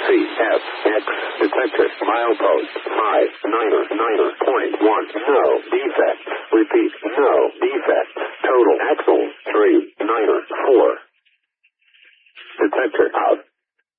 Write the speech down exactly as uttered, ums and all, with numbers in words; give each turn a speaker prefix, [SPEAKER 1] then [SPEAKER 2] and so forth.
[SPEAKER 1] C F X detector. Milepost five niner niner point one. No defect. Repeat, no defect. Total axle three niner four. Detector out.